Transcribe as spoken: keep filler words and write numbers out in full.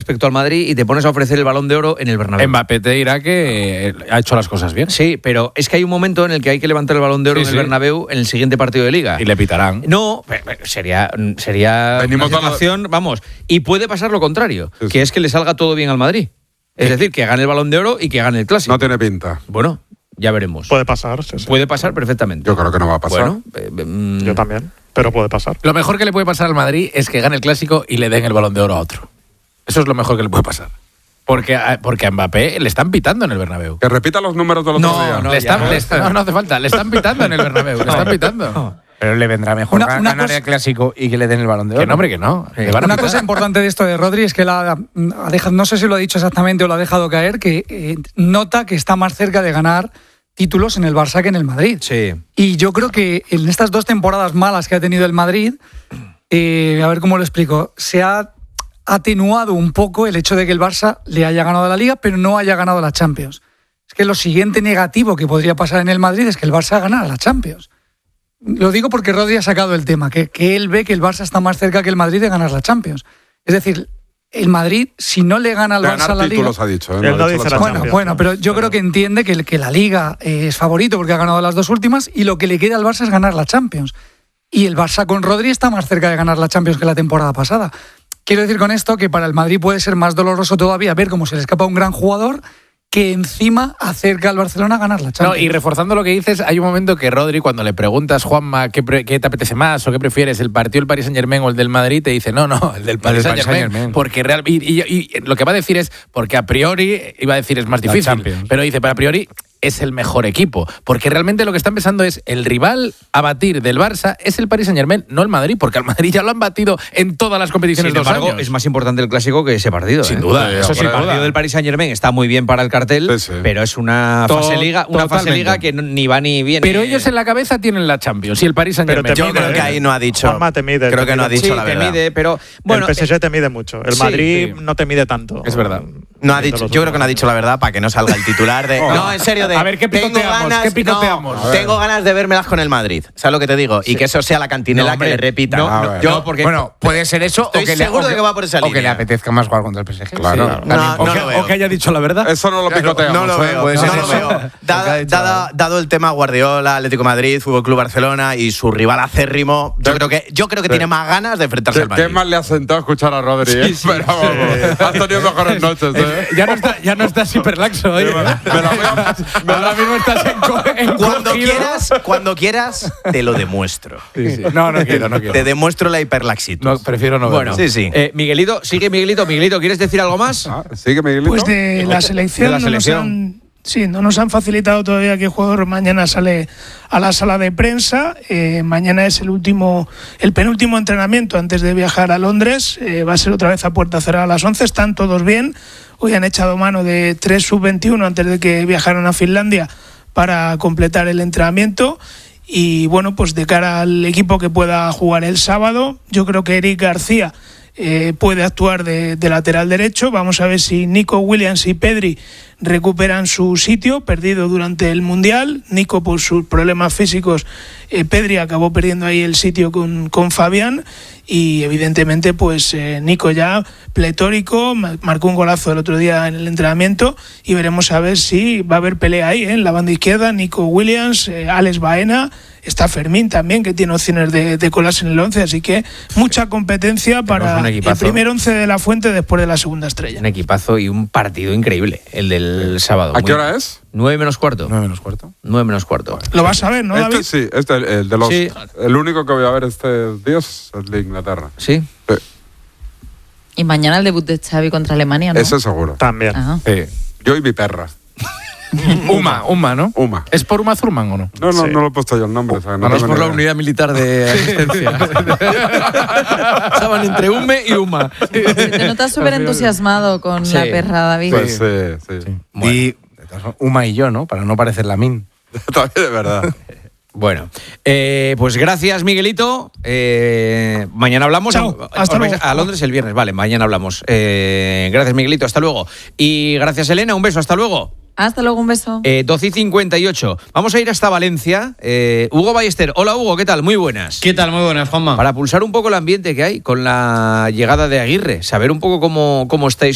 respecto al Madrid y te pones a ofrecer el Balón de Oro en el Bernabéu. Mbappé te dirá que ha hecho las cosas bien. Sí, pero es que hay un momento en el que hay que levantar el Balón de Oro sí, en el sí. Bernabéu en el siguiente partido de Liga. Y le pitarán. No, sería, sería Venimos una situación, la... vamos, y puede pasar lo contrario, sí, sí. que es que le salga todo bien al Madrid. Es decir, que gane el Balón de Oro y que gane el Clásico. No tiene pinta. Bueno, ya veremos. Puede pasar. Sí, sí. Puede pasar perfectamente. Yo creo que no va a pasar. Bueno, eh, mm... Yo también, pero puede pasar. Lo mejor que le puede pasar al Madrid es que gane el Clásico y le den el Balón de Oro a otro. Eso es lo mejor que le puede pasar. Porque, porque a Mbappé le están pitando en el Bernabéu. Que repita los números de los otros días. No, le están, le están, no, no hace falta. Le están pitando en el Bernabéu. Le están pitando. No. Pero le vendrá mejor una, una ganar cosa, el Clásico y que le den el Balón de Oro. Que no, hombre, que no. Eh, una cosa importante de esto de Rodri es que la, ha dejado, no sé si lo ha dicho exactamente o lo ha dejado caer, que eh, nota que está más cerca de ganar títulos en el Barça que en el Madrid. Sí. Y yo creo que en estas dos temporadas malas que ha tenido el Madrid, eh, a ver cómo lo explico, se ha atenuado un poco el hecho de que el Barça le haya ganado la Liga, pero no haya ganado la Champions. Es que lo siguiente negativo que podría pasar en el Madrid es que el Barça ganara la Champions. Lo digo porque Rodri ha sacado el tema, que, que él ve que el Barça está más cerca que el Madrid de ganar la Champions. Es decir, el Madrid, si no le gana al de Barça la Liga... ha dicho, ¿eh? no no dice la bueno, bueno, pero yo creo que entiende que, que la Liga es favorito porque ha ganado las dos últimas y lo que le queda al Barça es ganar la Champions. Y el Barça con Rodri está más cerca de ganar la Champions que la temporada pasada. Quiero decir con esto que para el Madrid puede ser más doloroso todavía ver cómo se le escapa un gran jugador que encima acerca al Barcelona a ganar la Champions. No, y reforzando lo que dices, hay un momento que Rodri, cuando le preguntas, Juanma, ¿qué, pre- qué te apetece más o qué prefieres, el partido del Paris Saint-Germain o el del Madrid? Te dice, no, no, el del Paris Saint-Germain. Saint-Germain. Porque real, y, y, y lo que va a decir es, porque a priori, iba a decir es más difícil, pero dice, pero a priori es el mejor equipo. Porque realmente lo que están pensando es, el rival a batir del Barça es el Paris Saint-Germain, no el Madrid, porque al Madrid ya lo han batido en todas las competiciones Sin dos embargo, años. Es más importante el Clásico que ese partido. Sin ¿eh? duda. Sí, eso sí, el partido del Paris Saint-Germain está muy bien para el cartel, sí, sí. pero es una To- fase liga, una fase liga que ni va ni viene. Pero ellos en la cabeza tienen la Champions y el Paris Saint-Germain. Yo creo que ahí no ha dicho. Juanma te mide. Creo te que mide no ha dicho sí, la te verdad. mide, pero bueno, el P S G te mide mucho. El sí, Madrid sí. no te mide tanto. Es verdad. No ha dicho, yo creo que no ha dicho la verdad para que no salga el titular de. No, en serio, de. A ver, ¿qué tengo picoteamos? ganas, ¿Qué picoteamos? No, tengo ganas de vérmelas con el Madrid. ¿Sabes lo que te digo? Sí. Y que eso sea la cantinela No, hombre, que le repita. no, No, no, yo, no, porque Bueno, puede ser eso Estoy o que le, seguro o que, de que va por esa o que le línea. apetezca más jugar contra el P S G. Claro. Sí, No, o, no que, lo veo. o que haya dicho la verdad. Eso no lo picoteamos. No lo ¿eh? veo. Puede No, ser no lo eso. veo. Dada, dada, dado el tema Guardiola, Atlético de Madrid, Fútbol Club Barcelona y su rival acérrimo, yo creo que yo creo que Sí. tiene más ganas de enfrentarse ¿Qué, al Madrid. qué más le ha sentado escuchar a Rodri? ¿eh? Sí, sí, Pero vamos, has tenido mejores noches, ¿eh? Ya no está, ya no estás hiperlaxo, oye. Me la voy a- me la- Ahora mismo estás en, co- en Cuando cogido. quieras, cuando quieras, te lo demuestro. Sí, sí. No, no quiero, no quiero. Te demuestro la hiperlaxitud. No, prefiero no bueno, verlo. Sí, sí. Eh, Miguelito, sigue Miguelito, Miguelito, ¿quieres decir algo más? Ah, ¿sigue Miguelito? Pues de la selección, De la no nos selección. han, sí, no nos han facilitado todavía que el jugador mañana sale a la sala de prensa. Eh, mañana es el último, el penúltimo entrenamiento antes de viajar a Londres. Eh, va a ser otra vez a puerta cerrada a las once. Están todos bien. Hoy han echado mano de tres sub veintiuno antes de que viajaran a Finlandia para completar el entrenamiento. Y bueno, pues de cara al equipo que pueda jugar el sábado, yo creo que Eric García eh, puede actuar de, de lateral derecho. Vamos a ver si Nico Williams y Pedri recuperan su sitio perdido durante el Mundial. Nico por sus problemas físicos, eh, Pedri acabó perdiendo ahí el sitio con, con Fabián. Y evidentemente pues eh, Nico ya pletórico, marcó un golazo el otro día en el entrenamiento y veremos a ver si va a haber pelea ahí, ¿eh? En la banda izquierda, Nico Williams, eh, Alex Baena, está Fermín también que tiene opciones de, de colarse en el once, así que mucha competencia para el primer once de la Fuente después de la segunda estrella. Un equipazo y un partido increíble, el del sábado. ¿A qué Muy- hora es? Nueve menos cuarto. nueve menos cuarto. Nueve menos cuarto. Lo vas a ver, ¿no, David? Este sí, este, el, el de los. Sí. El único que voy a ver este día es el de Inglaterra. ¿Sí? Sí, Y mañana el debut de Xavi contra Alemania, ¿no? ese seguro. También. Ajá. Sí. Yo y mi perra. Uma, Uma, ¿no? Uma. ¿Es por Uma Thurman o no? No, no, Sí. no lo he puesto yo el nombre. o sea, no Es tengo por ni la idea. unidad militar de asistencia. Estaban entre Ume y Uma. Te notas súper entusiasmado con Sí. la perra, David. Pues sí, sí. Y de todas formas, Uma y yo, ¿no? Para no parecer Lamin. También de verdad. Bueno, eh, pues gracias, Miguelito. Eh, mañana hablamos. Chao, a, hasta os vais luego. a Londres el viernes. Vale, mañana hablamos. Eh, gracias, Miguelito. Hasta luego. Y gracias, Elena. Un beso. Hasta luego. Hasta luego, un beso. Eh, doce y cincuenta y ocho. Vamos a ir hasta Valencia. Eh, Hugo Ballester. Hola, Hugo. ¿Qué tal? Muy buenas. ¿Qué tal? Muy buenas, Juanma. Para pulsar un poco el ambiente que hay con la llegada de Aguirre. Saber un poco cómo, cómo estáis